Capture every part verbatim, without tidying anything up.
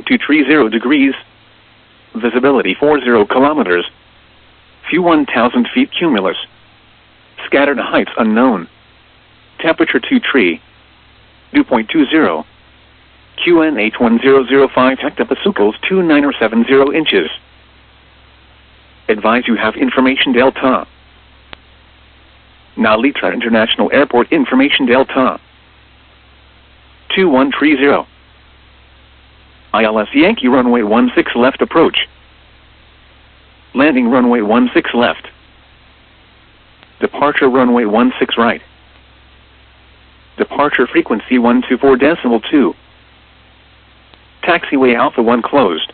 two three zero degrees. Visibility forty kilometers. View one thousand feet cumulus. Scattered heights unknown. Temperature two three. Dew point two zero. Q N H one zero zero five hectopascals two nine or seven zero inches. Advise you have information delta. Nalitra International Airport information delta. two one three zero. I L S Yankee runway one six left approach. Landing runway one six left. Departure runway one six right. Departure frequency one two four decimal two. Taxiway Alpha one closed.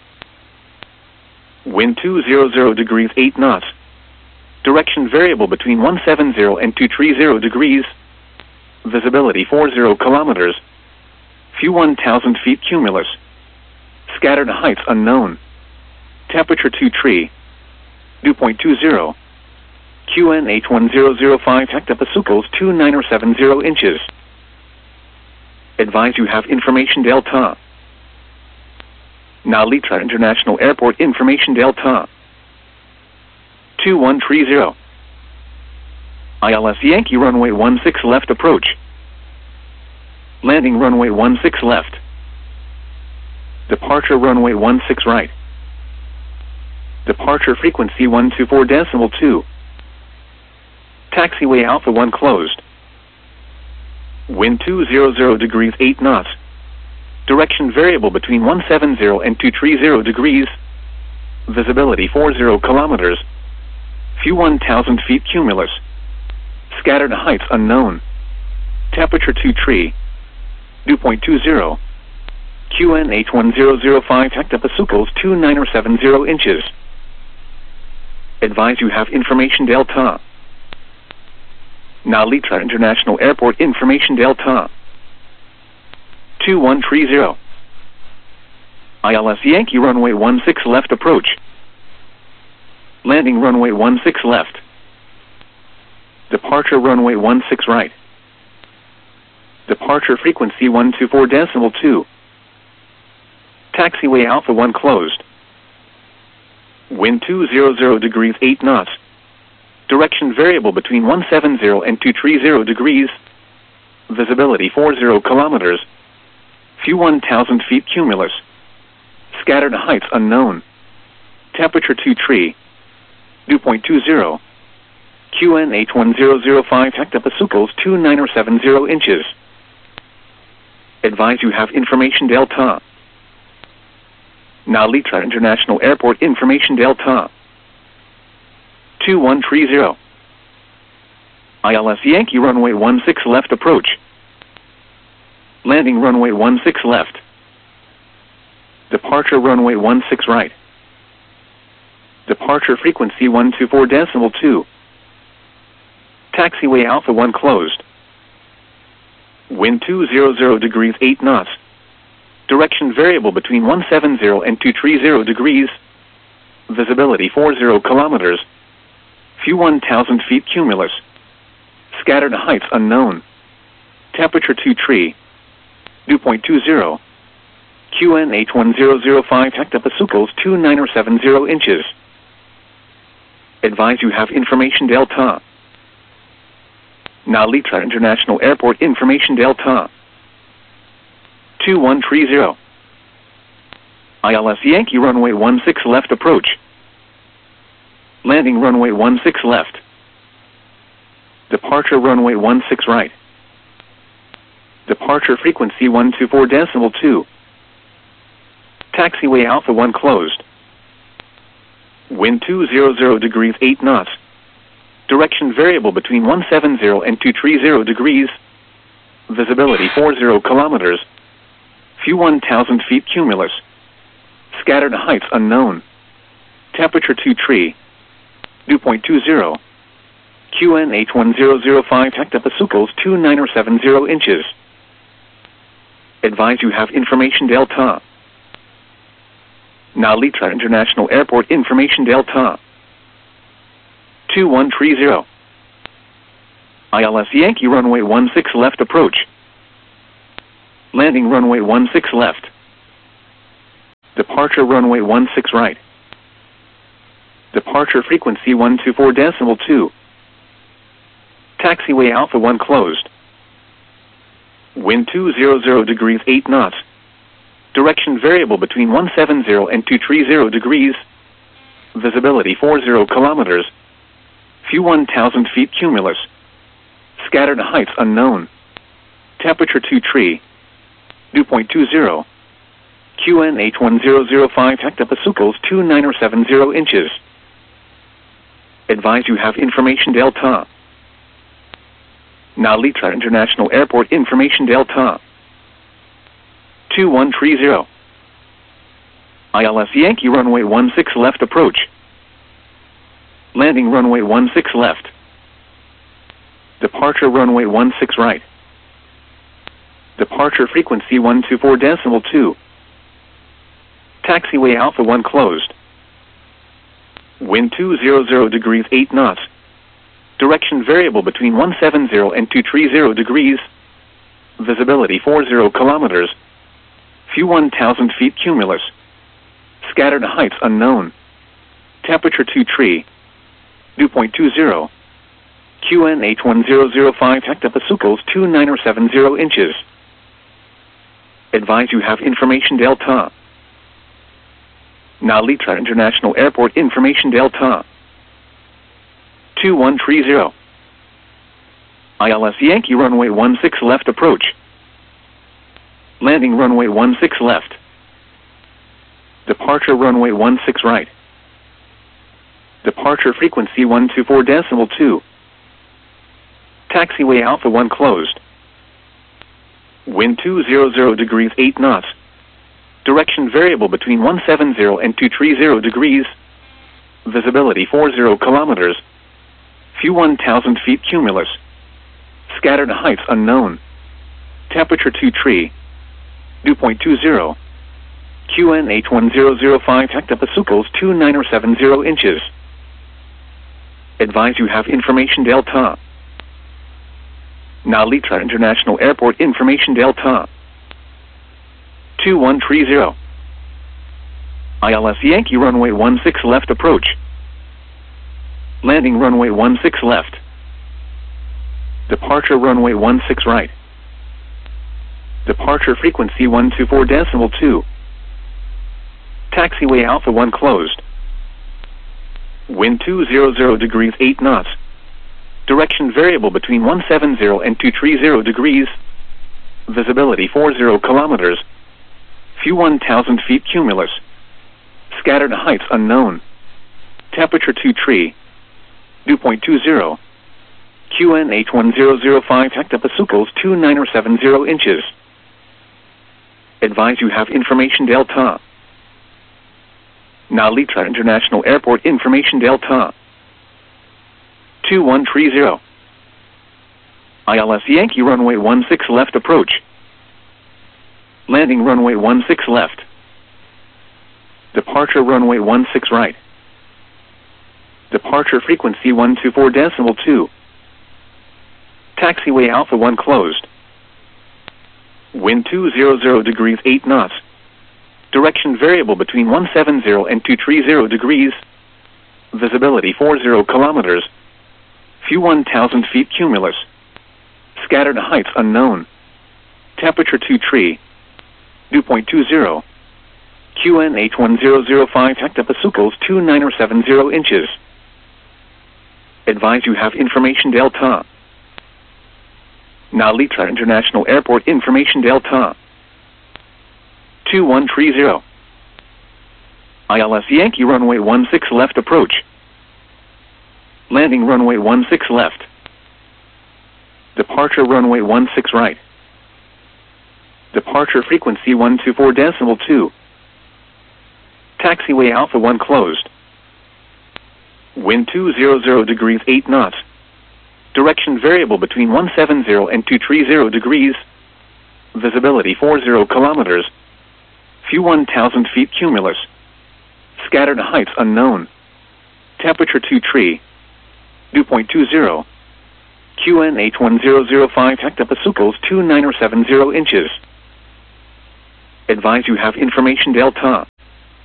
Wind two hundred degrees eight knots. Direction variable between one seventy and two thirty degrees. Visibility forty kilometers. View one thousand feet cumulus. Scattered heights unknown. Temperature two three. Dew point two zero. Q N H one zero zero five hectopascals two nine or seven zero inches. Advise you have information delta. Nalitra International Airport information delta. two one three zero. I L S Yankee runway one six left approach. Landing runway one six left. Departure runway one six right. Departure frequency one two four decimal two. Taxiway Alpha one closed. Wind two hundred degrees eight knots. Direction variable between one seventy and two thirty degrees. Visibility forty kilometers. View one thousand feet cumulus. Scattered heights unknown. Temperature two three. Dew point two zero. Q N H one zero zero five hectopascals two nine or seven zero inches. Advise you have information delta. Nalitra International Airport information delta. two one three zero. I L S Yankee runway one six left approach. Landing runway one six left. Departure runway one six right. Departure frequency one two four decimal two. Taxiway Alpha one closed. Wind two hundred degrees eight knots. Direction variable between one seventy and two thirty degrees. Visibility forty kilometers. View one thousand feet cumulus. Scattered heights unknown. Temperature two three. Dew point two zero. Q N H one zero zero five hectopascals two nine or seven zero inches. Advise you have information delta. Nalitra International Airport information delta. two one three zero. I L S Yankee runway one six left approach. Landing runway one six left. Departure runway one six right. Departure frequency one two four decimal two. Taxiway Alpha one closed. Wind two hundred degrees eight knots. Direction variable between one seventy and two thirty degrees. Visibility forty kilometers. View one thousand feet cumulus. Scattered heights unknown. Temperature two three. Dew point two zero. Q N H one zero zero five hectopascals two nine or seven zero inches. Advise you have information delta. Nalitra International Airport information delta. two one three zero. I L S Yankee runway one six left approach. Landing runway one six left. Departure runway one six right. Departure frequency one two four decimal two. Taxiway Alpha one closed. Wind two hundred degrees eight knots. Direction variable between one seventy and two thirty degrees. Visibility forty kilometers. View one thousand feet cumulus. Scattered heights unknown. Temperature two three. Dew point two zero. Q N H one zero zero five hectopascals two nine or seven zero inches. Advise you have information delta. Nalitra International Airport information delta. two one three zero. I L S Yankee runway one six left approach. Landing runway one six left. Departure runway one six right. Departure frequency one two four decimal two. Taxiway Alpha one closed. Wind two hundred degrees eight knots. Direction variable between one seventy and two thirty degrees. Visibility forty kilometers. View one thousand feet cumulus. Scattered heights unknown. Temperature two tree. Dew point two zero. Q N H one zero zero five hectopascals two nine seven zero inches. Advise you have information Delta. Nalitra International Airport information Delta. two one three zero. I L S Yankee runway one six left approach. Landing runway one six left. Departure runway one six right. Departure frequency one two four decimal two. Taxiway Alpha one closed. Wind two hundred degrees eight knots. Direction variable between one seventy and two thirty degrees. Visibility forty kilometers. View one thousand feet cumulus. Scattered heights unknown. Temperature two tree. Dew point two zero. Q N H one zero zero five hectopascals two nine seven zero inches. Advise you have information Delta. Nalitra International Airport information Delta. two one three zero. I L S Yankee runway one six left approach. Landing runway one six left. Departure runway one six right. Departure frequency one two four decimal two. Taxiway Alpha one closed. Wind two hundred degrees eight knots. Direction variable between one seventy and two thirty degrees. Visibility forty kilometers. View one thousand feet cumulus. Scattered heights unknown. Temperature two tree. Dew point two zero. Q N H one zero zero five hectopascals two nine seven zero inches. Advise you have information Delta. Nalitra International Airport information Delta. two one three zero. I L S Yankee runway one six left approach. Landing runway one six left. Departure runway one six right. Departure frequency one two four decimal two. Taxiway Alpha one closed. Wind two hundred degrees eight knots. Direction variable between one seventy and two thirty degrees. Visibility forty kilometers. View one thousand feet cumulus. Scattered heights unknown. Temperature two tree. Dew point two zero. Q N H one zero zero five hectopascals two nine seven zero inches. Advise you have information Delta. Nalitra International Airport information Delta. two one three zero. I L S Yankee runway one six left approach. Landing runway one six left. Departure runway one six right. Departure frequency one two four decimal two. Taxiway Alpha one closed. Wind two hundred degrees eight knots. Direction variable between one seventy and two thirty degrees. Visibility forty kilometers. View one thousand feet cumulus. Scattered heights unknown. Temperature two tree. Dew point two zero. Q N H one zero zero five hectopascals two nine seven zero inches. Advise you have information Delta. Nalitra International Airport information Delta. two one three zero. I L S Yankee runway one six left approach. Landing runway one six left. Departure runway one six right. Departure frequency one two four decimal two. Taxiway Alpha one closed. Wind two hundred degrees eight knots. Direction variable between one seventy and two thirty degrees. Visibility forty kilometers. View one thousand feet cumulus. Scattered heights unknown. Temperature two tree. Dew point two zero. Q N H one zero zero five hectopascals two nine seven zero inches. Advise you have information Delta.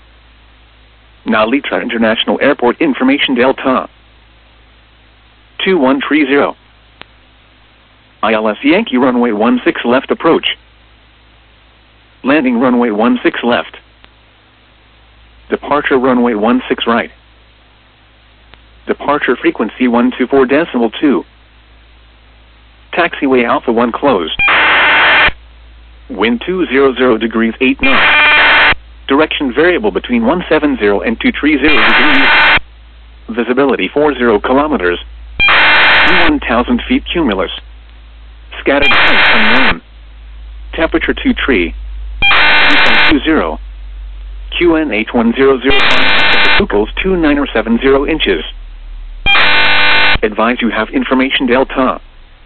Nalitra International Airport information Delta two one three zero. I L S Yankee runway one six left approach. Landing runway one six left. Departure runway one six right. Departure frequency one two four decimal two. Taxiway Alpha one closed. Wind two hundred degrees eight knots. Direction variable between one seventy and two thirty degrees. Visibility forty kilometers. one thousand feet cumulus. Scattered height unknown. Temperature two tree. two point two zero. Q N H one zero zero five equals two nine seven zero inches. Advise you have information Delta.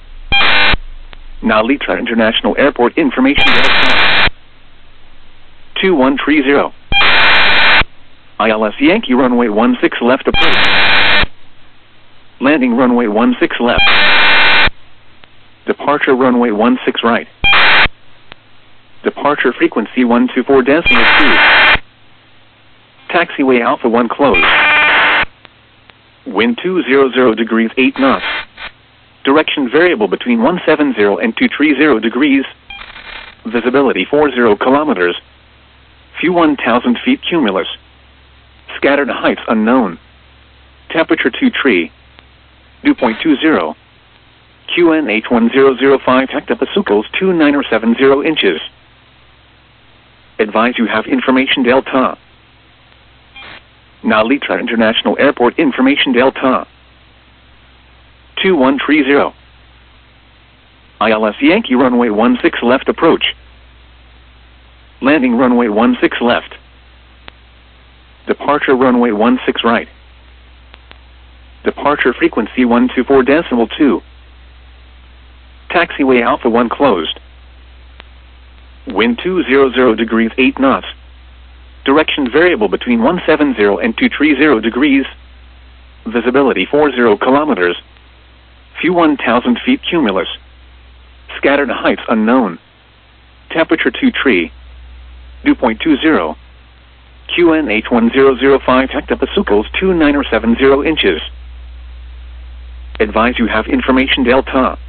Nalitra International Airport information Delta two one three zero. I L S Yankee runway one six left approach. Landing runway one six left. Departure runway one six right. Departure frequency one two four decimal two. Taxiway Alpha one closed. Wind two hundred degrees eight knots. Direction variable between one seventy and two thirty degrees. Visibility forty kilometers. Few one thousand feet cumulus. Scattered heights unknown. Temperature two tree. two point two zero. Q N H one zero zero five hectopascals two nine seven zero inches. Advise you have information Delta. Nalitra International Airport information Delta two one three zero. I L S Yankee runway one six left approach. Landing runway one six left. Departure runway one six right. Departure frequency one two four decimal two. Taxiway Alpha one closed. Wind two hundred degrees eight knots. Direction variable between one seventy and two thirty degrees. Visibility forty kilometers. Few one thousand feet cumulus. Scattered heights unknown. Temperature two tree. two point two zero. Q N H one zero zero five hectopascals two nine seven zero inches. Advise you have information Delta.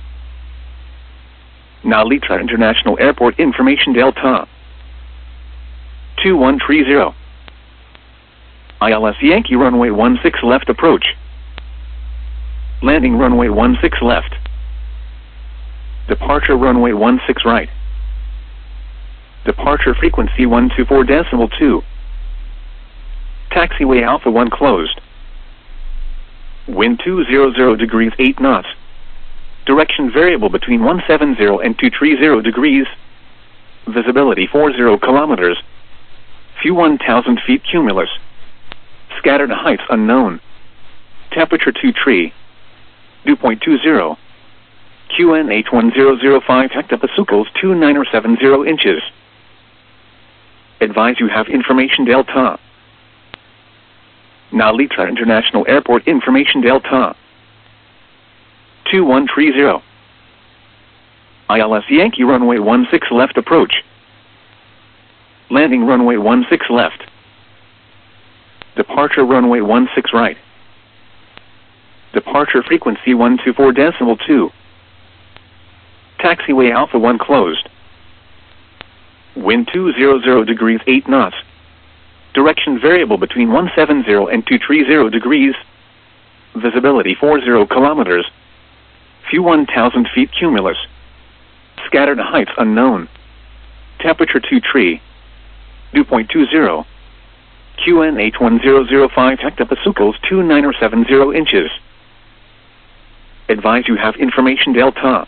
Nalitra International Airport information Delta two one three zero. I L S Yankee runway one six left approach. Landing runway one six left. Departure runway one six right. Departure frequency one two four decimal two. Taxiway Alpha one closed. Wind two hundred degrees eight knots. Direction variable between one seventy and two thirty degrees. Visibility forty kilometers. Few one thousand feet cumulus. Scattered heights unknown. Temperature two tree. two point two zero. Q N H one zero zero five hectopascals two nine seven zero inches. Advise you have information Delta. Nalitra International Airport information Delta two one three zero. I L S Yankee runway one six left approach. Landing runway one six left. Departure runway one six right. Departure frequency one two four decimal two. Taxiway Alpha one closed. Wind two hundred degrees eight knots. Direction variable between one seventy and two thirty degrees. Visibility forty kilometers. Few one thousand feet cumulus. Scattered heights unknown. Temperature two tree. two point two zero. Q N H one zero zero five hectopascals two nine seven zero inches. Advise you have information Delta.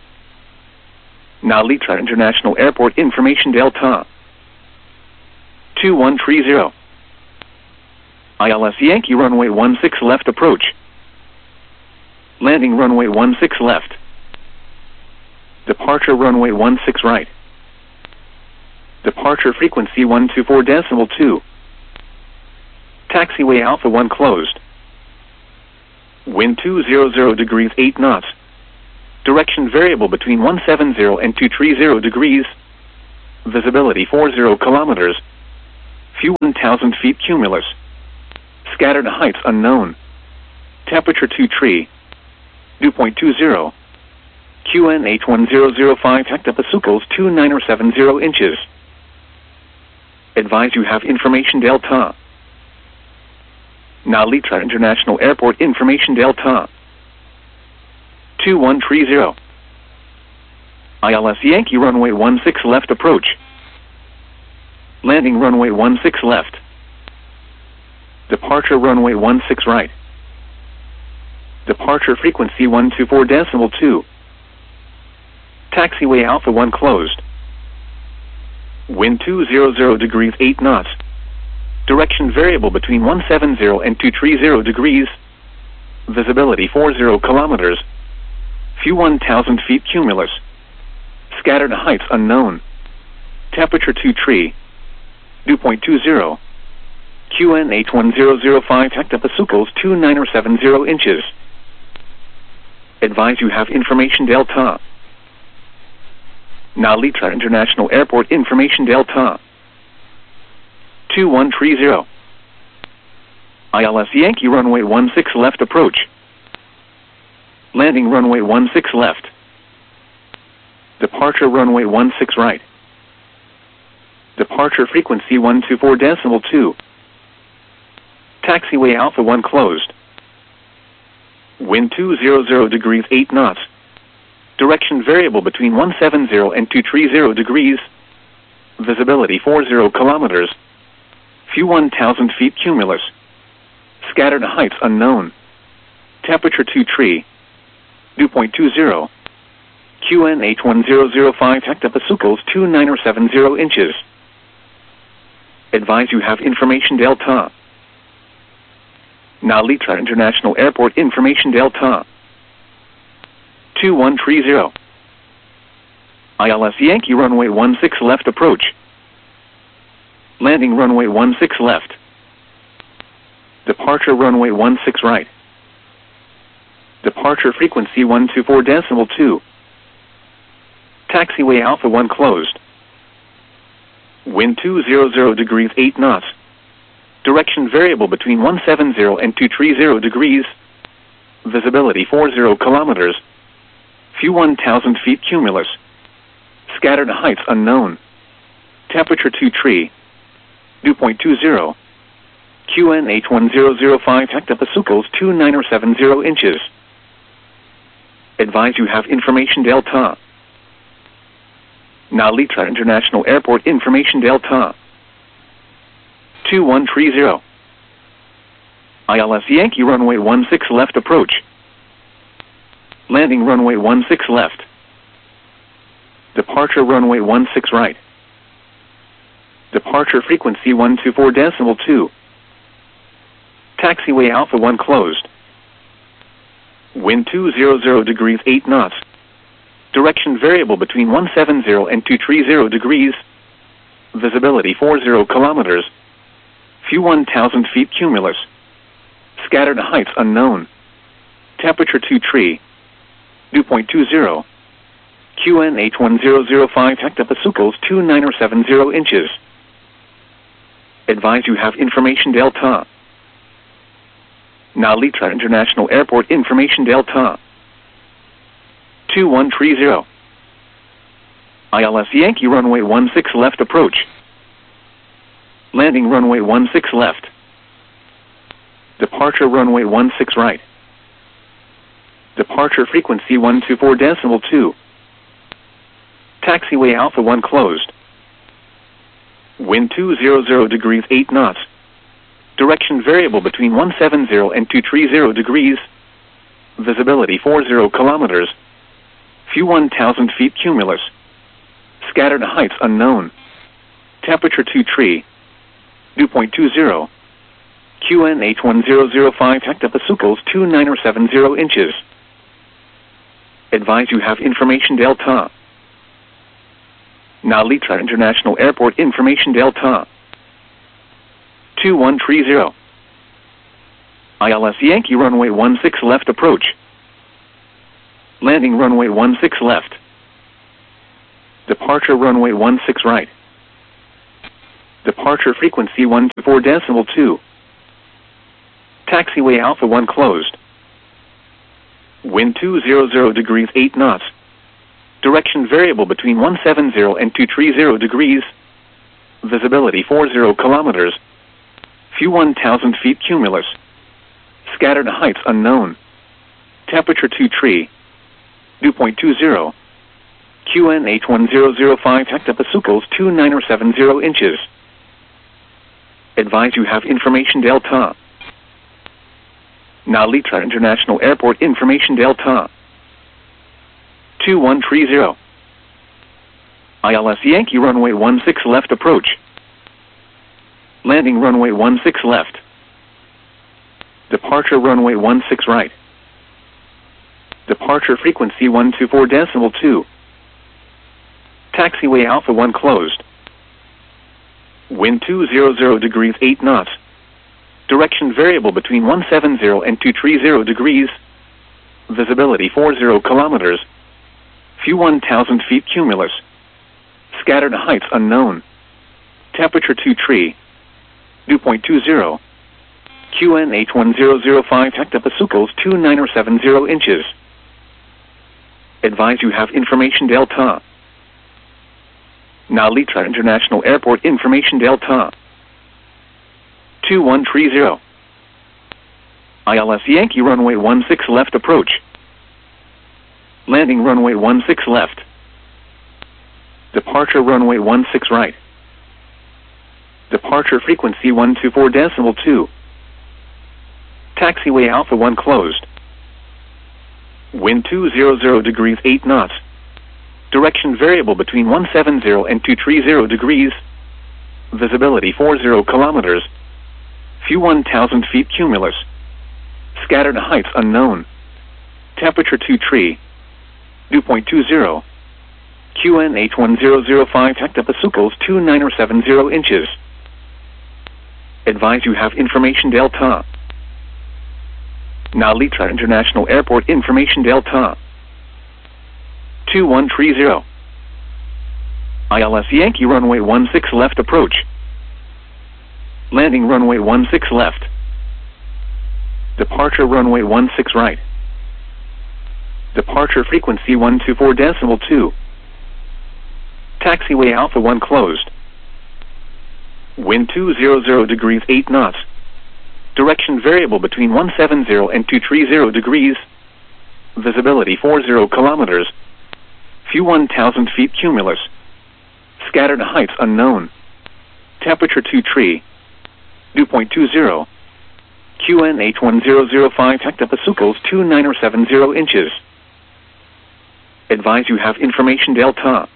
Nalitra International Airport information Delta two one three zero. I L S Yankee runway one six left approach. Landing runway one six left. Departure runway one six right. Departure frequency one two four decimal two. Taxiway Alpha one closed. Wind two hundred degrees eight knots. Direction variable between one seventy and two thirty degrees. Visibility forty kilometers. Few one thousand feet cumulus. Scattered heights unknown. Temperature two tree. Dew point two zero. Q N H one zero zero five hectopascals two nine or seven zero inches. Advise you have information delta. Nalitra International Airport information delta. two one three zero. I L S Yankee runway one six left approach. Landing runway one six left. Departure runway one six right. Departure frequency one two four decimal two. Taxiway Alpha one closed. Wind two hundred degrees eight knots. Direction variable between one seventy and two thirty degrees. Visibility forty kilometers. View one thousand feet cumulus. Scattered heights unknown. Temperature two tree. Dew point two zero. Q N H one zero zero five hectopascals two nine or seven zero inches. Advise you have information delta. Nalitra International Airport information delta. two one three zero. I L S Yankee runway one six left approach. Landing runway one six left. Departure runway one six right. Departure frequency one two four decimal two. Taxiway Alpha one closed. Wind two hundred degrees eight knots. Direction variable between one seventy and two thirty degrees. Visibility forty kilometers. View one thousand feet cumulus. Scattered heights unknown. Temperature two tree. Dew point two zero. Q N H one zero zero five hectopascals two nine or seven zero inches. Advise you have information delta. Nalitra International Airport information delta. two one three zero. I L S Yankee runway one six left approach. Landing runway one six left. Departure runway one six right. Departure frequency one two four decimal two. Taxiway Alpha one closed. Wind two hundred degrees eight knots. Direction variable between one seventy and two thirty degrees. Visibility forty kilometers. View one thousand feet cumulus. Scattered heights unknown. Temperature two tree. Dew point two zero. Q N H one zero zero five hectopascals two nine or seven zero inches. Advise you have information delta. Nalitra International Airport information delta. two one three zero. I L S Yankee runway one six left approach. Landing runway one six left. Departure runway one six right. Departure frequency one two four decimal two. Taxiway Alpha one closed. Wind two hundred degrees eight knots. Direction variable between one seventy and two thirty degrees. Visibility forty kilometers. View one thousand feet cumulus. Scattered heights unknown. Temperature two tree. Dew point two zero. Q N H one zero zero five hectopascals two nine or seven zero inches. Advise you have information delta. Nalitra International Airport information delta. two one three zero. I L S Yankee runway one six left approach. Landing runway one six left. Departure runway one six right. Departure frequency one two four decimal two. Taxiway Alpha one closed. Wind two hundred degrees eight knots. Direction variable between one seventy and two thirty degrees. Visibility forty kilometers. View one thousand feet cumulus. Scattered heights unknown. Temperature two tree. Dew point two zero. Q N H one zero zero five hectopascals two nine or seven zero inches. Advise you have information delta. Nalitra International Airport information delta. two one three zero. I L S Yankee runway one six left approach. Landing runway one six left. Departure runway one six right. Departure frequency one two four decimal two. Taxiway Alpha one closed. Wind two hundred degrees eight knots. Direction variable between one seventy and two thirty degrees. Visibility forty kilometers. View one thousand feet cumulus. Scattered heights unknown. Temperature two tree. Dew point two zero. Q N H one zero zero five hectopascals two nine seven zero inches. Advise you have information Delta. Nalitra International Airport information Delta. two one three zero. I L S Yankee runway one six left approach. Landing runway one six left. Departure runway one six right. Departure frequency one two four decimal two. Taxiway Alpha one closed. Wind two hundred degrees eight knots. Direction variable between one seventy and two thirty degrees. Visibility forty kilometers. View one thousand feet cumulus. Scattered heights unknown. Temperature two tree. Dew point two zero. Q N H one zero zero five hectopascals two nine seven zero inches. Advise you have information Delta. Nalitra International Airport information Delta. two one three zero. I L S Yankee runway one six left approach. Landing runway one six left. Departure runway one six right. Departure frequency one two four decimal two. Taxiway Alpha one closed. Wind two hundred degrees eight knots. Direction variable between one seventy and two thirty degrees. Visibility forty kilometers. View one thousand feet cumulus. Scattered heights unknown. Temperature two tree. Dew point two zero. Q N H one zero zero five hectopascals two nine seven zero inches. Advise you have information Delta. Nalitra International Airport information Delta. two one three zero. I L S Yankee runway one six left approach. Landing runway one six left. Departure runway one six right. Departure frequency one two four decimal two. Taxiway Alpha one closed. Wind two hundred degrees eight knots. Direction variable between one seventy and two thirty degrees. Visibility forty kilometers. View one thousand feet cumulus. Scattered heights unknown. Temperature two tree. Dew point two zero. Q N H one zero zero five hectopascals two nine seven zero inches. Advise you have information Delta.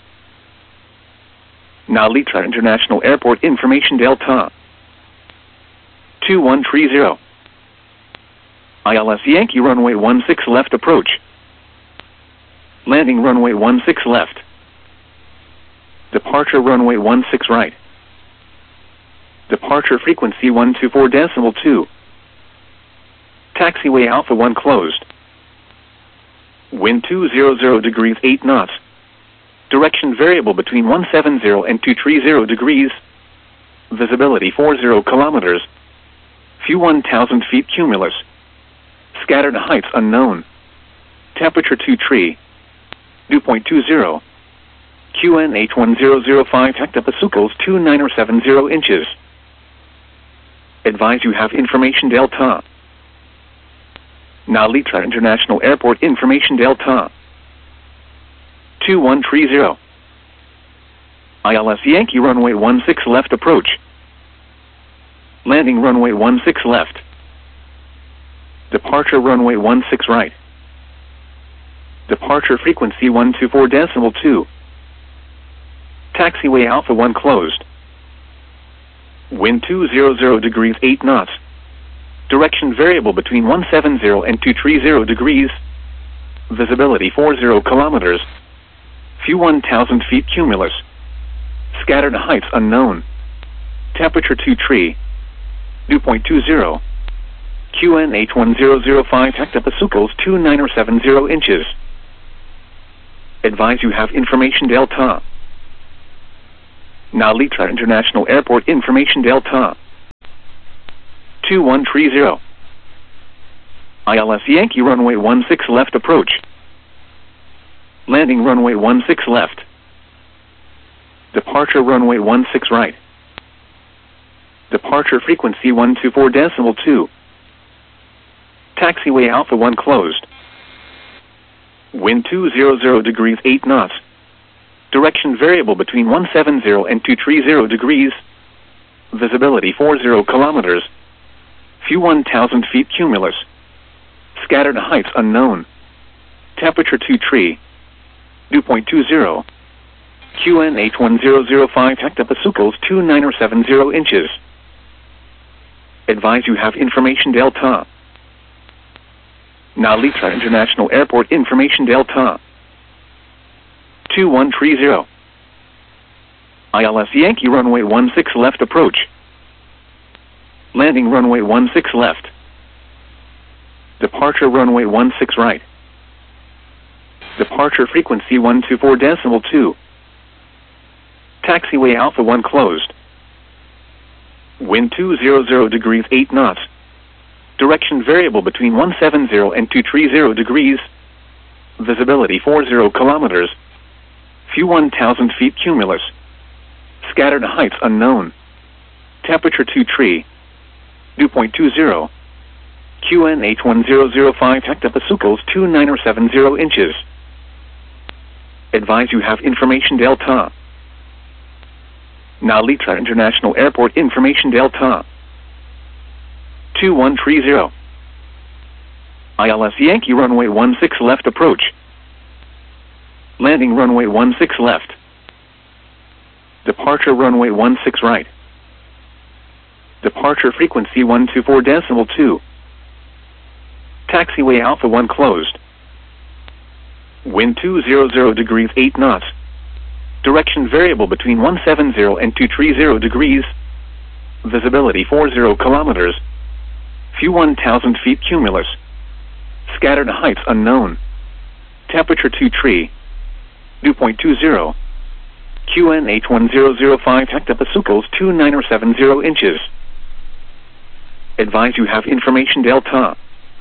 Nalitra International Airport information Delta. two one three zero. I L S Yankee runway one six left approach. Landing runway one six left. Departure runway one six right. Departure frequency one two four decimal two. Taxiway Alpha one closed. Wind two hundred degrees eight knots. Direction variable between one seventy and two thirty degrees. Visibility forty kilometers. View one thousand feet cumulus. Scattered heights unknown. Temperature two tree. Dew point two zero. Q N H one zero zero five hectopascals two nine seven zero inches. Advise you have information Delta. Nalitra International Airport information Delta. two one three zero. I L S Yankee runway one six left approach. Landing runway one six left. Departure runway one six right. Departure frequency one two four decimal two. Taxiway Alpha one closed. Wind two hundred degrees eight knots. Direction variable between one seventy and two thirty degrees. Visibility forty kilometers. View one thousand feet cumulus. Scattered heights unknown. Temperature two tree. Dew point two zero. Q N H one zero zero five hectopascals two nine seven zero inches. Advise you have information Delta. Nalitra International Airport information Delta. two one three zero. I L S Yankee runway one six left approach. Landing runway one six left. Departure runway one six right. Departure frequency one two four decimal two. Taxiway Alpha one closed. Wind two hundred degrees eight knots. Direction variable between one seventy and two thirty degrees. Visibility forty kilometers. View one thousand feet cumulus. Scattered heights unknown. Temperature two tree. Dew point two zero. Q N H one zero zero five hectopascals two nine seven zero inches. Advise you have information delta. Narita International Airport information delta. two one three zero. I L S Yankee runway one six left approach. Landing runway one six left. Departure runway one six right. Departure frequency one two four decimal two. Taxiway Alpha one closed. Wind two hundred degrees eight knots. Direction variable between one seventy and two thirty degrees. Visibility forty kilometers. View one thousand feet cumulus. Scattered heights unknown. Temperature two tree. Dew point two zero. Q N H one zero zero five hectopascals two nine seven zero inches. Advise you have information delta. Narita International Airport information delta. two one three zero. I L S Yankee runway one six left approach. Landing runway one six left. Departure runway one six right. Departure frequency one two four decimal two. Taxiway Alpha one closed. Wind two hundred degrees eight knots. Direction variable between one seventy and two thirty degrees. Visibility forty kilometers. View one thousand feet cumulus. Scattered heights unknown. Temperature two tree. Dew point two zero. Q N H one zero zero five hectopascals two nine seven zero inches. Advise you have information delta.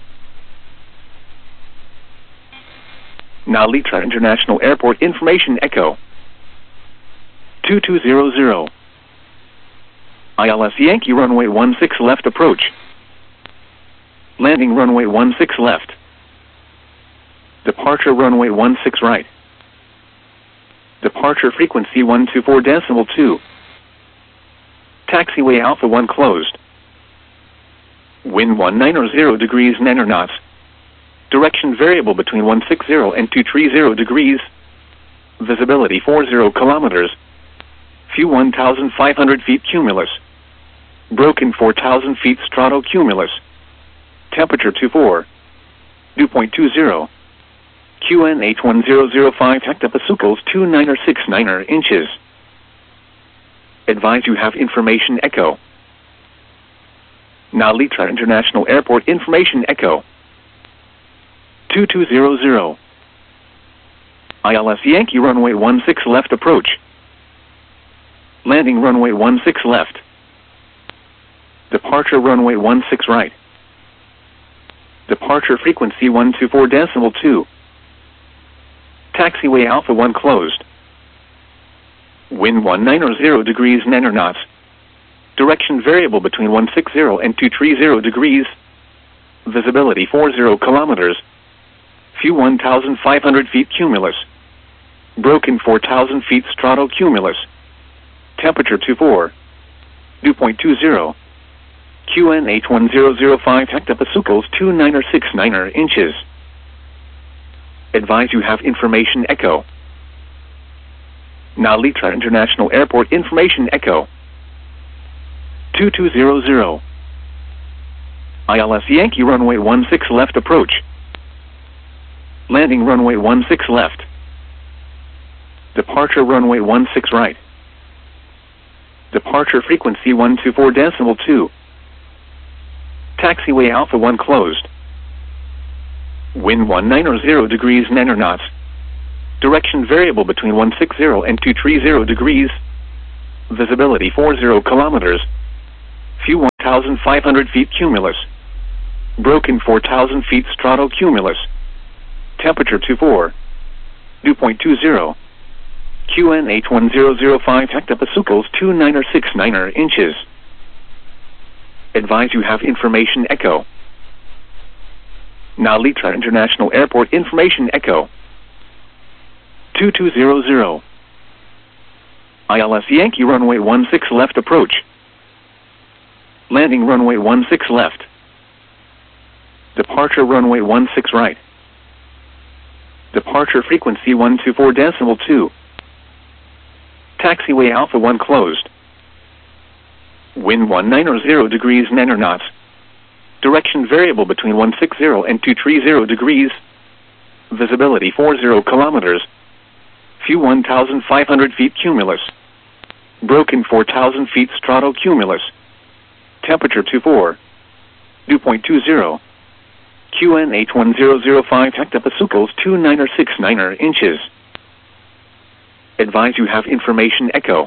Narita International Airport information echo. two two zero zero. I L S Yankee runway one six left approach. Landing runway one six left. Departure runway one six right. Departure frequency one two four decimal two. Taxiway Alpha one closed. Wind one ninety degrees nine knots. Direction variable between one sixty and two thirty degrees. Visibility forty kilometers. View one thousand five hundred feet cumulus. Broken four thousand feet stratocumulus. Temperature two four. Dew point two zero. Q N H one zero zero five hectopascals two nine six nine inches. Advise you have information echo. Narita International Airport information echo. two two zero zero. I L S Yankee runway one six left approach. Landing runway one six left. Departure runway one six right. Departure frequency one two four decimal two. Taxiway Alpha one closed. Wind one ninety degrees nine knots. Direction variable between one sixty and two thirty degrees. Visibility forty kilometers. View one thousand five hundred feet cumulus. Broken four thousand feet stratocumulus. Temperature two four. Dew point two zero. Q N H one zero zero five hectopascals two nine six nine inches. Advise you have information echo. Narita International Airport information echo. two two zero zero. I L S Yankee runway one six left approach. Landing runway one six left. Departure runway one six right. Departure frequency one two four decimal two. Taxiway Alpha one closed. Wind one ninety degrees nine knots. Direction variable between one sixty and two thirty degrees. Visibility forty kilometers. View one thousand five hundred feet cumulus. Broken four thousand feet stratocumulus. Temperature two four. Dew point two zero. Q N H one zero zero five hectopascals two niner six niner inches. Advise you have information echo. Now Litra International Airport information echo. two two zero zero. I L S Yankee runway one six left approach. Landing runway one six left. Departure runway one six right. Departure frequency one two four decimal two. Taxiway Alpha one closed. Wind one niner zero degrees niner knots. Direction variable between one sixty and two thirty degrees. Visibility forty kilometers. Few one thousand five hundred feet cumulus. Broken four thousand feet stratocumulus. Temperature two four. Dew point two zero. Q N H one zero zero five hectopascals two niner six niner inches. Advise you have information echo.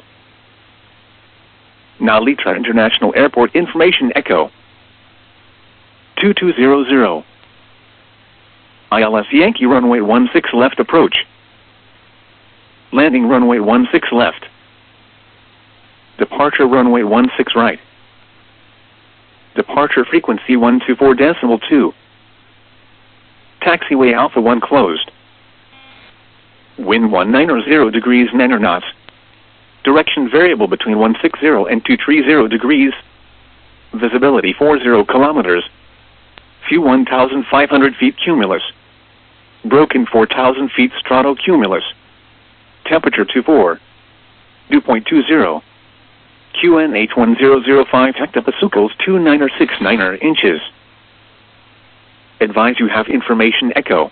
Now Litra International Airport information echo. two two zero zero. I L S Yankee runway one six left approach. Landing runway one six left. Departure runway one six right. Departure frequency one two four decimal two. Taxiway Alpha one closed. Wind one niner zero degrees niner knots. Direction variable between one sixty and two thirty degrees. Visibility forty kilometers. Few one thousand five hundred feet cumulus. Broken four thousand feet stratocumulus. Temperature two four. Dew point two zero. Q N H one zero zero five hectopascals two niner six niner inches. Advise you have information echo.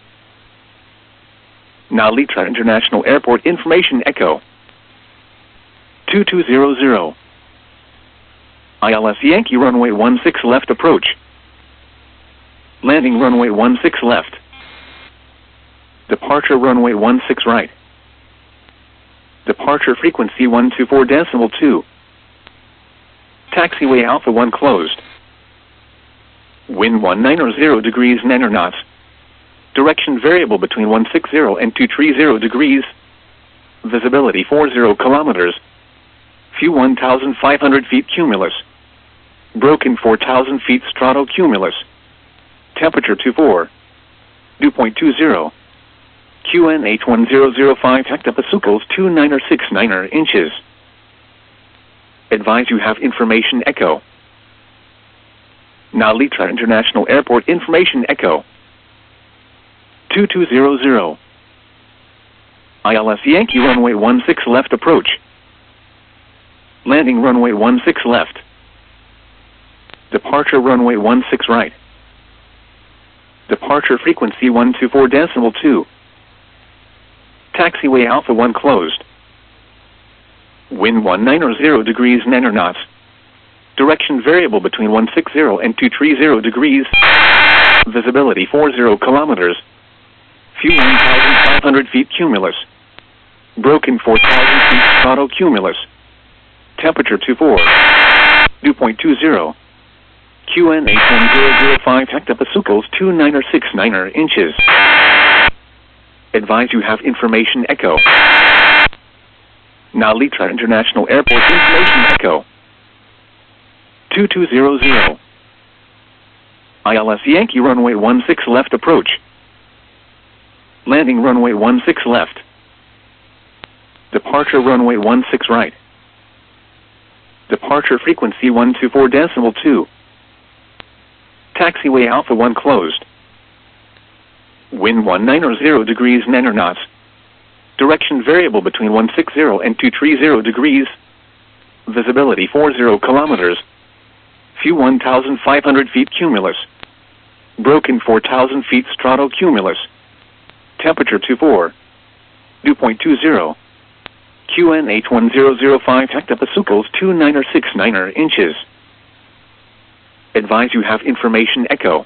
Now Litra International Airport information echo. two two zero zero. I L S Yankee runway one six left approach. Landing runway one six left. Departure runway one six right. Departure frequency one two four decimal two. Taxiway Alpha one closed. Wind one niner zero degrees niner knots. Direction variable between one sixty and two thirty degrees. Visibility forty kilometers. Few one thousand five hundred feet cumulus. Broken four thousand feet stratocumulus. Temperature two four. Dew point two zero. Q N H one zero zero five hectopascals two niner six niner inches. Advise you have information echo. Now Litra International Airport information echo. two two zero zero. I L S Yankee runway one six left approach. Landing runway one six left. Departure runway one six right. Departure frequency one two four decimal two. Taxiway Alpha one closed. Wind one niner zero degrees niner knots. Direction variable between one sixty and two thirty degrees. Visibility forty kilometers. Few one thousand five hundred feet cumulus. Broken four thousand feet stratocumulus. Temperature two four. Dew point two zero. Q N H one zero zero five hectopascals two niner six niner inches. Advise you have information echo. Now Litra International Airport information echo. two two zero zero. I L S Yankee runway one six left approach. Landing runway one six left. Departure runway one six right. Departure frequency one two four decimal two. Taxiway Alpha one closed. Wind one niner zero degrees niner knots. Direction variable between one sixty and two thirty degrees. Visibility forty kilometers. Few one thousand five hundred feet cumulus. Broken four thousand feet stratocumulus. Temperature two four. Dew point two zero. Q N H one zero zero five hectopascals two niner six niner inches. Advise you have information echo.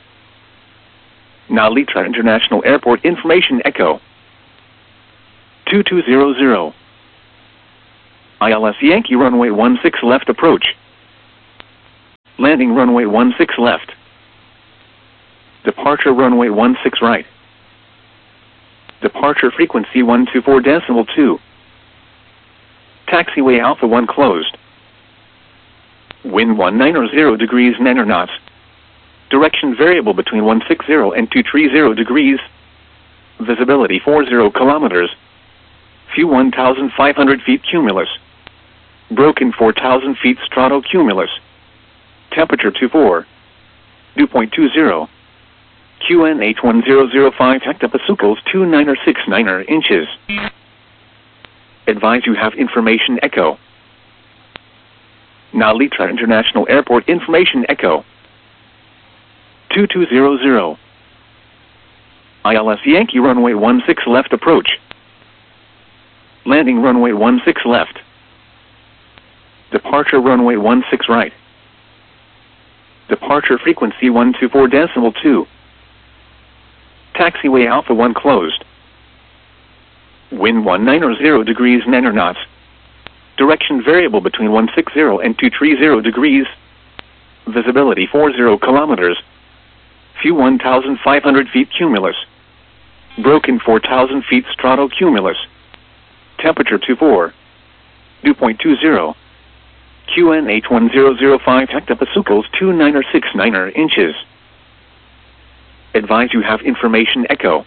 Now Litra International Airport information echo. two two zero zero. I L S Yankee runway one six left approach. Landing runway one six left. Departure runway one six right. Departure frequency one two four decimal two. Taxiway Alpha one closed. Wind one nine zero degrees nine knots. Direction variable between one six zero and two three zero degrees. Visibility forty kilometers. View one thousand five hundred feet cumulus. Broken four thousand feet stratocumulus. Temperature twenty-four. Dew point two zero. Q N H one zero zero five hectopascals two nine six nine inches. Advise you have information echo. Nalitra International Airport information echo. two two zero zero. I L S Yankee runway one six left approach. Landing runway one six left. Departure runway one six right. Departure frequency one two four decimal two. Taxiway Alpha one closed. Wind one nine zero degrees nine knots. Direction variable between one six zero and two three zero degrees. Visibility forty kilometers. View one thousand five hundred feet cumulus. Broken four thousand feet stratocumulus. Temperature twenty-four. Dew point two zero. Q N H one zero zero five hectopascals two nine six nine inches. Advise you have information echo.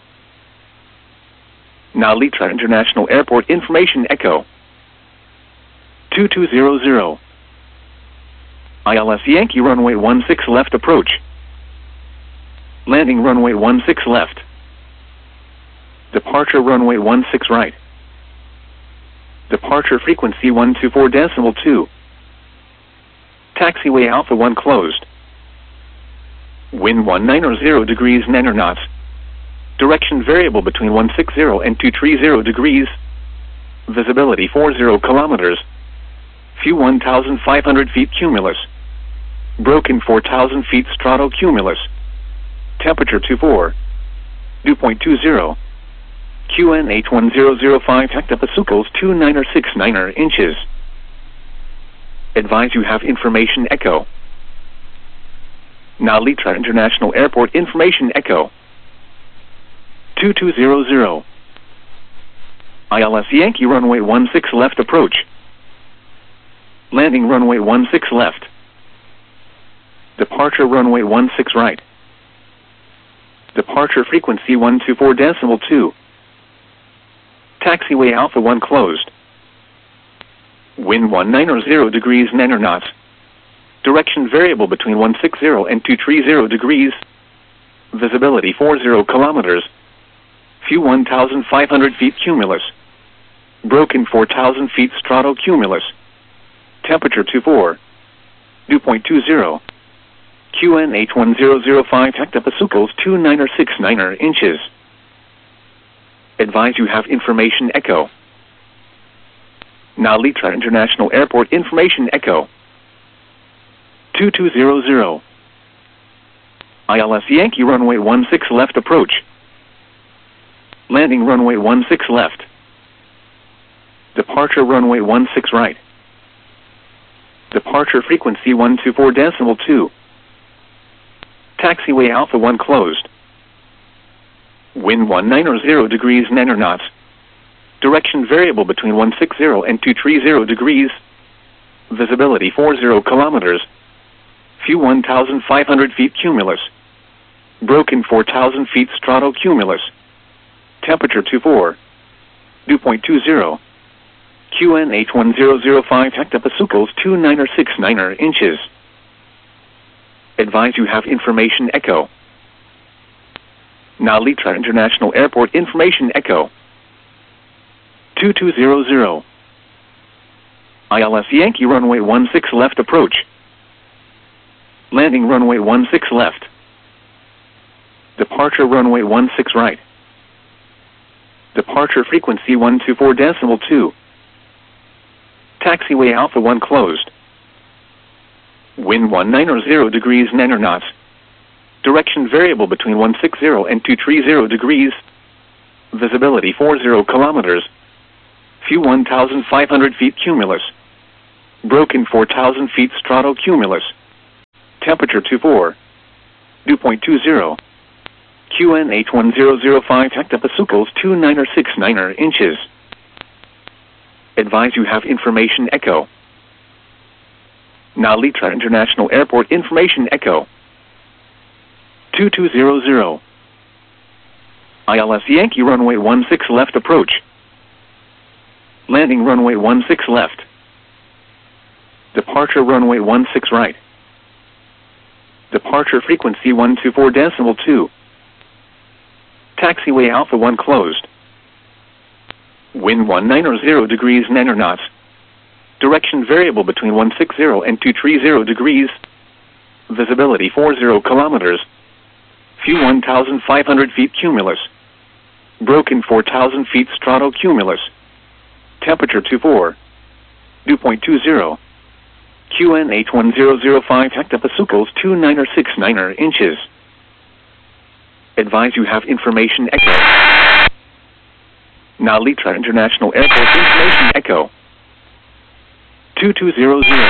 Nalitra International Airport information echo. two two zero zero. I L S Yankee runway one six left approach. Landing runway one six left. Departure runway one six right. Departure frequency one two four decimal two. Taxiway Alpha one closed. Wind one nine zero degrees nine knots. Direction variable between one six zero and two three zero degrees. Visibility forty kilometers. View one thousand five hundred feet cumulus. Broken four thousand feet stratocumulus. Temperature twenty-four. Dew point two zero. Q N H one zero zero five hectopascals two nine six nine inches. Advise you have information echo. Nalitra International Airport information echo. two two zero zero. I L S Yankee runway one six left approach. Landing runway one six left. Departure runway one six right. Departure frequency one two four decimal two. Taxiway Alpha one closed. Wind one nine zero degrees nine knots. Direction variable between one six zero and two three zero degrees. Visibility forty kilometers. View one thousand five hundred feet cumulus. Broken four thousand feet stratocumulus. Temperature twenty-four. Dew point two zero. Q N H one zero zero five hectopascals two nine six nine inches. Advise you have information echo. Nalitra International Airport information echo. two two zero zero. I L S Yankee runway one six left approach. Landing runway one six left. Departure runway one six right. Departure frequency one two four decimal two. Taxiway Alpha one closed. Wind one nine zero degrees nine knots. Direction variable between one six zero and two three zero degrees. Visibility forty kilometers. View one thousand five hundred feet cumulus. Broken four thousand feet stratocumulus. Temperature twenty-four. Dew point two zero. Q N H one zero zero five hectopascals two nine six nine inches. Advise you have information echo. Nalitra International Airport information echo. two two zero zero. I L S Yankee runway one six left approach. Landing runway one six left. Departure runway one six right. Departure frequency one two four decimal two. Taxiway Alpha one closed. Wind one nine zero degrees nine knots. Direction variable between one six zero and two three zero degrees. Visibility forty kilometers. View one thousand five hundred feet cumulus. Broken four thousand feet stratocumulus. Temperature twenty-four. Dew point two zero. Q N H one zero zero five hectopascals two niner six niner inches. Advise you have information echo. Nalitra International Airport information echo. two two zero zero. I L S Yankee runway one six left approach. Landing runway one six left. Departure runway one six right. Departure frequency one two four decimal two. Taxiway Alpha one closed. Wind one niner zero degrees niner knots. Direction variable between one sixty and two thirty degrees. Visibility forty kilometers. Few one thousand five hundred feet cumulus. Broken four thousand feet stratocumulus. Temperature twenty-four. Dew point two zero. Q N H one zero zero five hectopascals two niner six niner inches. Advise you have information echo. Nalitra International Airport information echo. two two zero zero.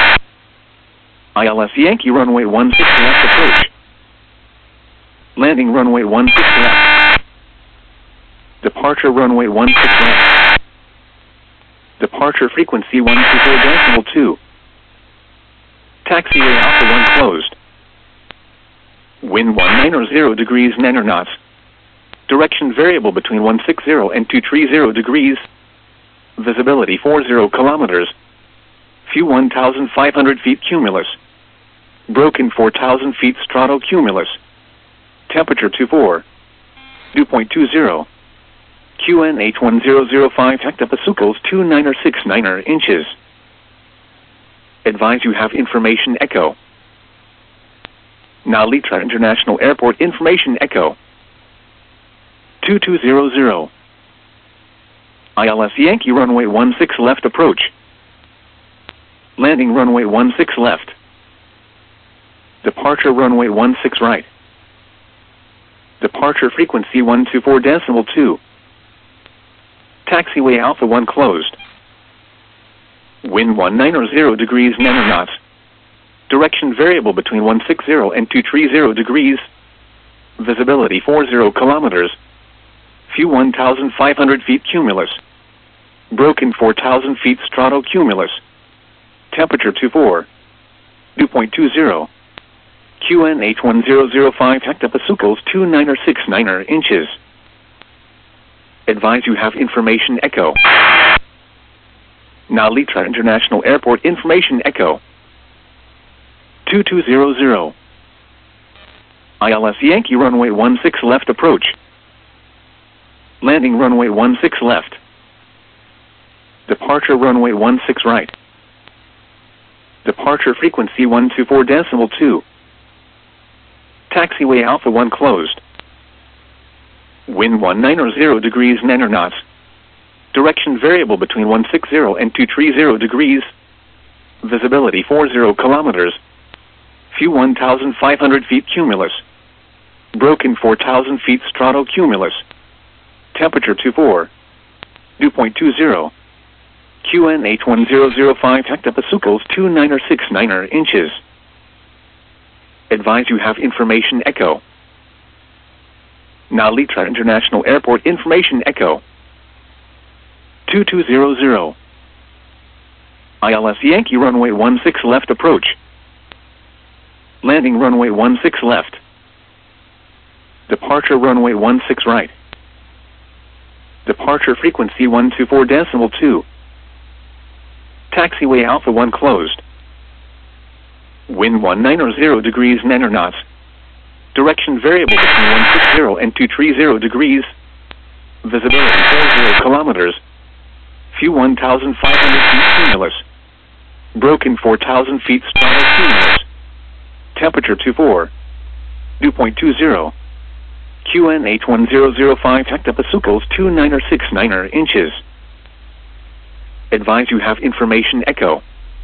I L S Yankee runway one six left approach. Landing runway one six left. Departure runway one six left. Departure frequency one two four decimal two. Taxiway Alpha one closed. Wind one niner zero degrees niner knots. Direction variable between one sixty and two thirty degrees. Visibility forty kilometers. Few one thousand five hundred feet cumulus. Broken four thousand feet stratocumulus. Temperature twenty-four. Dew point two zero. Q N H one zero zero five hectopascals two niner six niner inches. Advise you have information echo. Nalitra International Airport information echo. two two zero zero. I L S Yankee runway one six left approach. Landing runway one six left. Departure runway one six right. Departure frequency one two four decimal two. Taxiway Alpha one closed. Wind one niner zero degrees niner knots. Direction variable between one sixty and two thirty degrees. Visibility forty kilometers. Few one thousand five hundred feet cumulus. Broken four thousand feet stratocumulus. Temperature twenty-four. Dew point two zero. Q N H one zero zero five hectopascals two niner six niner inches. Advise you have information echo. Nalitra International Airport information echo. two two zero zero. I L S Yankee runway one six left approach. Landing runway one six left. Departure runway one six right. Departure frequency one two four decimal two. Taxiway Alpha one closed. Wind one niner zero degrees niner knots. Direction variable between one sixty and two thirty degrees. Visibility forty kilometers. Few one thousand five hundred feet cumulus. Broken four thousand feet stratocumulus. Temperature twenty-four. Dew point two zero. Q N H one zero zero five hectopascals two niner six niner inches. Advise you have information echo. Nalitra International Airport information echo. two two zero zero. I L S Yankee runway one six left approach. Landing runway one six left. Departure runway one six right. Departure frequency one two four decimal two. Taxiway Alpha one closed. Wind one niner zero degrees niner knots. Direction variable between one sixty and two thirty degrees. Visibility forty kilometers. Few one thousand five hundred feet cumulus. Broken four thousand feet stratocumulus. Temperature twenty-four. Dew point two zero. Q N H one zero zero five hectopascals two niner six niner inches. Advise you have information echo.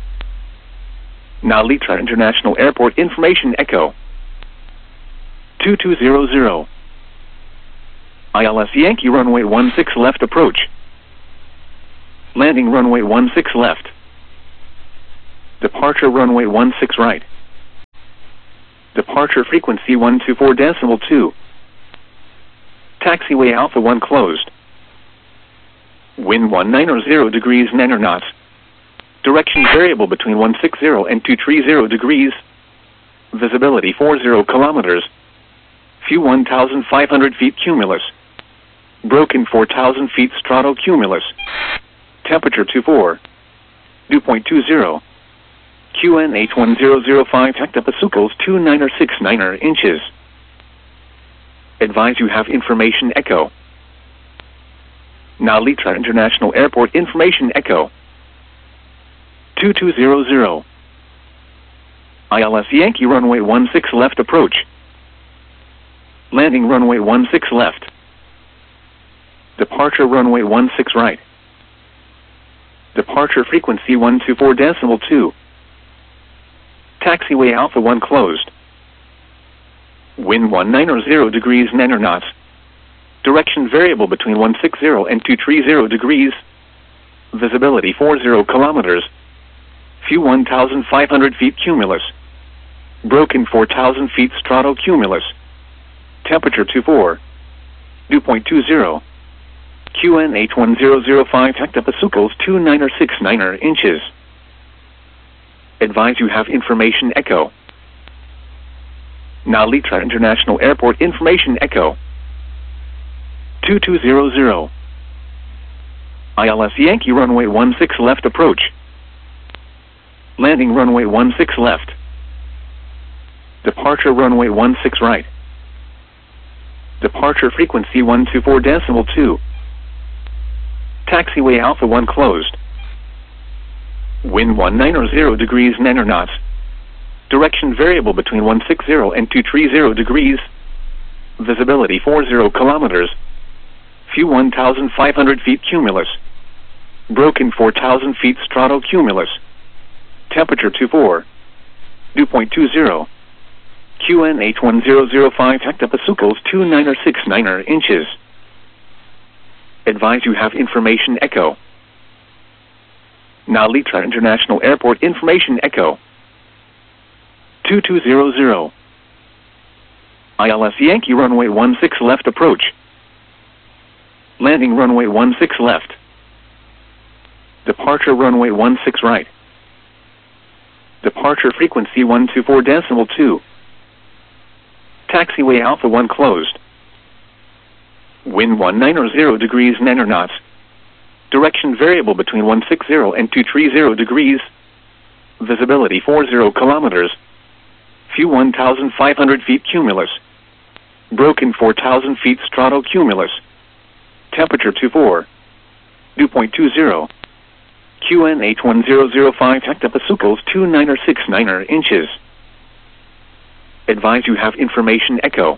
Nalitra International Airport information echo. two two zero zero. I L S Yankee runway one six left approach. Landing runway one six left. Departure runway one six right. Departure frequency one two four decimal two. Taxiway Alpha one closed. Wind one ninety degrees nine knots. Direction variable between one sixty and two thirty degrees. Visibility forty kilometers. Few one thousand five hundred feet cumulus. Broken four thousand feet stratocumulus. Temperature twenty-four. Dew point two zero. Q N H one zero zero five hectopascals two nine six nine inches. Advise you have information echo. Now Litra International Airport information echo. two two zero zero. I L S Yankee runway one six left approach. Landing runway one six left. Departure runway one six right. Departure frequency one two four decimal two. Taxiway Alpha one closed. Wind one ninety degrees nine knots. Direction variable between one sixty and two thirty degrees. Visibility forty kilometers. Few one thousand five hundred feet cumulus. Broken four thousand feet stratocumulus. Temperature twenty-four. Dew point two zero. Q N H one zero zero five hectopascals two nine six nine inches. Advise you have information echo. Now Litra International Airport information echo. two two zero zero. I L S Yankee runway one six left approach. Landing runway one six left. Departure runway one six right. Departure frequency one two four decimal two. Taxiway Alpha one closed. Wind one ninety degrees nine knots. Direction variable between one sixty and two thirty degrees. Visibility forty kilometers. Few one thousand five hundred feet cumulus. Broken four thousand feet stratocumulus. Temperature twenty-four. Dew point two zero. Q N H one zero zero five hectopascals two nine six nine inches. Advise you have information echo. Now Litra International Airport information echo. two two zero zero. I L S Yankee runway one six left approach. Landing runway one six left. Departure runway one six right. Departure frequency one two four decimal two. Taxiway Alpha one closed. Wind one ninety degrees nine knots. Direction variable between one sixty and two thirty degrees. Visibility forty kilometers. Few one thousand five hundred feet cumulus. Broken four thousand feet stratocumulus. Temperature twenty-four. Dew point two zero. Q N H one zero zero five hectopascals two nine six nine inches. Advise you have information echo.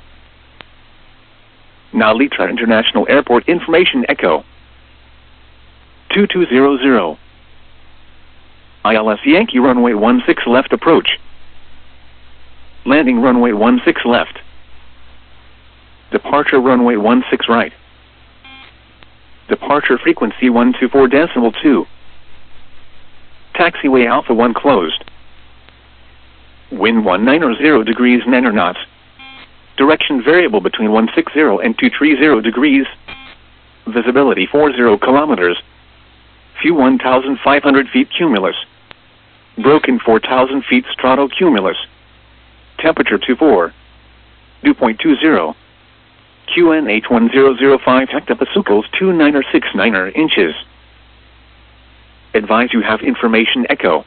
Now Litra International Airport information echo. two two zero zero. I L S Yankee runway one six left approach. Landing runway one six left. Departure runway one six right. Departure frequency one two four decimal two. Taxiway Alpha one closed. Wind one ninety degrees nine knots. Direction variable between one sixty and two thirty degrees. Visibility forty kilometers. Few one thousand five hundred feet cumulus. Broken four thousand feet stratocumulus. Temperature twenty-four. Dew point two zero. Q N H one zero zero five hectopascals two nine six nine inches. Advise you have information echo.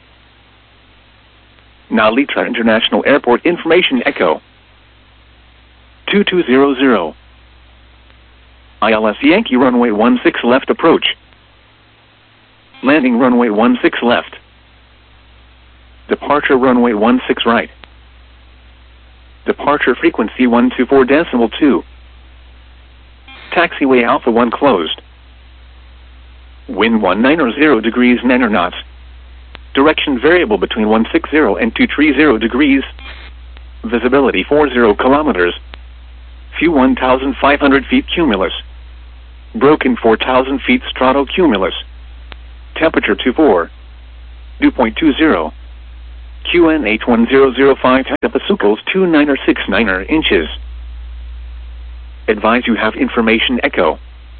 Now Litra International Airport information echo. two two zero zero. I L S Yankee runway one six left approach. Landing runway one six left. Departure runway one six right. Departure frequency one two four decimal two. Taxiway Alpha one closed. Wind one ninety degrees nine knots. Direction variable between one sixty and two thirty degrees. Visibility forty kilometers. Few one thousand five hundred feet cumulus. Broken four thousand feet stratocumulus. Temperature twenty-four. Dew point two zero. Q N H one zero zero five hectopascals two nine six nine inches. Advise you have information echo.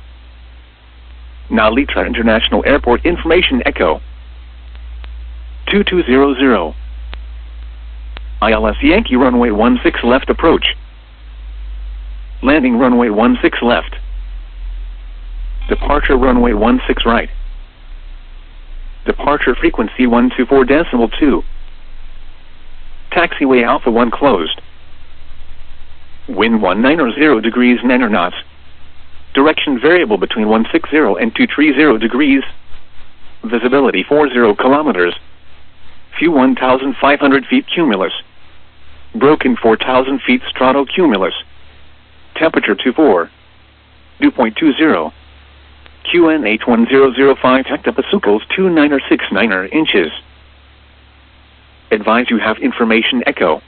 Nalitra International Airport information echo. two two zero zero. I L S Yankee runway one six left approach. Landing runway one six left. Departure runway one six right. Departure frequency one two four decimal two. Taxiway Alpha one closed. Wind one nine zero degrees nine knots. Direction variable between one sixty and two thirty degrees. Visibility forty kilometers. View one thousand five hundred feet cumulus. Broken four thousand feet stratocumulus. Temperature twenty-four. Dew point two zero. Q N H one zero zero five hectopascals two nine six nine inches. Advise you have information echo.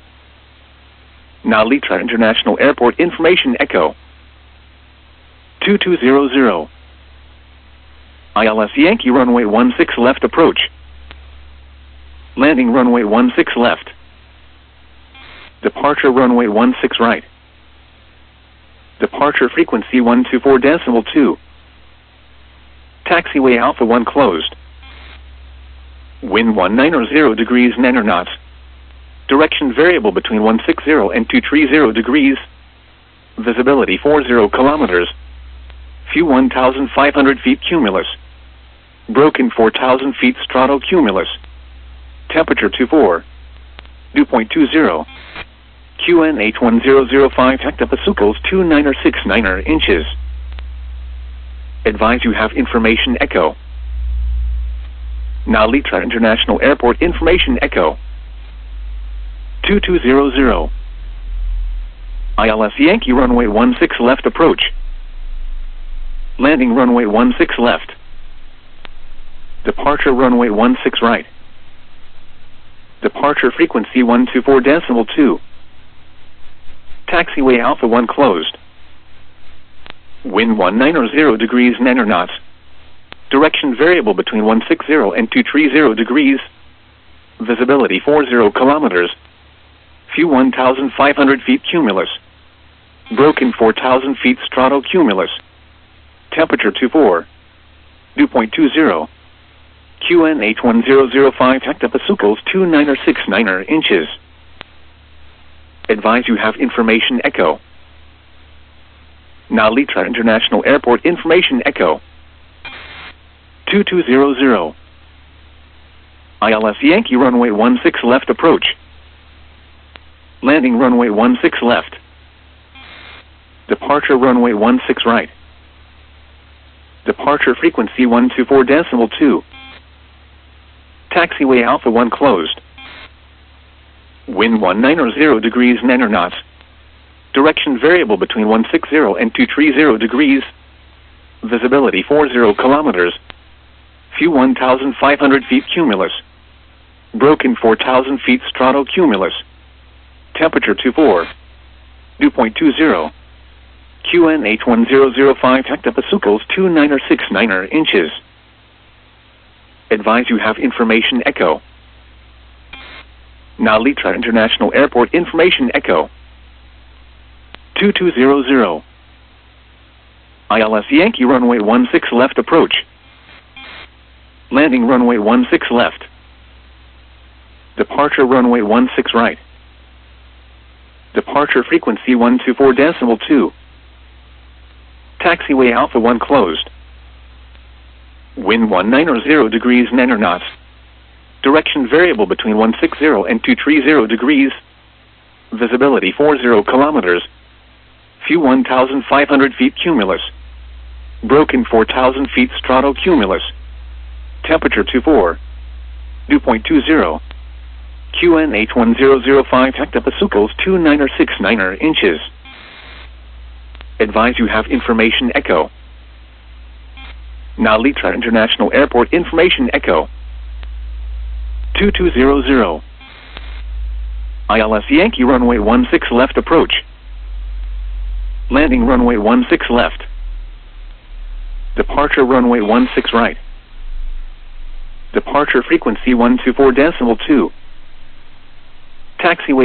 Nalitra International Airport information echo. two two zero zero. I L S Yankee runway one six left approach. Landing runway one six left. Departure runway one six right. Departure frequency one two four decimal two. Taxiway Alpha one closed. Wind one nine zero degrees nine knots. Direction variable between one sixty and two thirty degrees. Visibility forty kilometers. View one thousand five hundred feet cumulus. Broken four thousand feet stratocumulus. Temperature twenty-four. Dew point two zero. Q N H one zero zero five hectopascals two nine six nine inches. Advise you have information echo. Nalitra International Airport information echo. two two zero zero. I L S Yankee runway one six left approach. Landing runway one six left. Departure runway one six right. Departure frequency one two four decimal two. Taxiway Alpha one closed. Wind one nine zero degrees nine knots. Direction variable between one sixty and two thirty degrees. Visibility forty kilometers. View one thousand five hundred feet cumulus. Broken four thousand feet stratocumulus. Temperature twenty-four. Dew point two zero. Q N H one zero zero five hectopascals two nine six nine inches. Advise you have information echo. Nalitra International Airport information echo. two two zero zero. I L S Yankee runway one six left approach. Landing runway one six left. Departure runway one six right. Departure frequency one two four decimal two. Taxiway Alpha one closed. Wind one nine zero degrees nine knots. Direction variable between one sixty and two thirty degrees. Visibility forty kilometers. View one thousand five hundred feet cumulus. Broken four thousand feet stratocumulus. Temperature twenty-four. Dew point two zero. Q N H one zero zero five hectopascals two nine six nine inches. Advise you have information echo. Nalitra International Airport information echo. two two zero zero. I L S Yankee runway one six left approach. Landing runway one six left. Departure runway one six right. Departure frequency one two four decimal two. Taxiway Alpha one closed. Wind one nine zero degrees nine knots. Direction variable between one sixty and two thirty degrees. Visibility forty kilometers. View one thousand five hundred feet cumulus. Broken four thousand feet stratocumulus. Temperature twenty-four. Dew point two zero. Q N H one zero zero five hectopascals two nine six nine inches. Advise you have information echo. Nalitra International Airport information echo. two two zero zero. I L S Yankee runway one six left approach. Landing runway one six left. Departure runway one six right. Departure frequency one two four decimal two. Taxiway